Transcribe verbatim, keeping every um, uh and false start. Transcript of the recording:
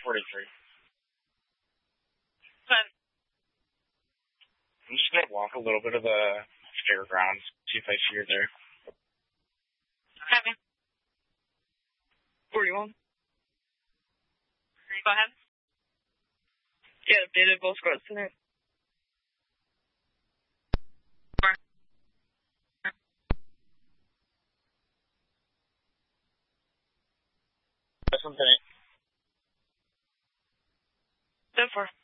forty-three. Fun. I'm just going to walk a little bit of the fairgrounds, see if I see her there. Copy. forty-one. Go ahead. Yeah, updated both squads tonight. Something. ten four.